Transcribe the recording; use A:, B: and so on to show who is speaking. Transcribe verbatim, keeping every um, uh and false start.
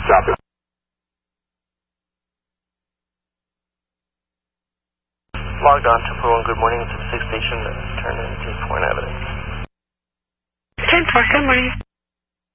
A: Copy.
B: Logged on, two four one, good morning. It's a six station, uh, turn into foreign evidence.
C: ten four, good morning.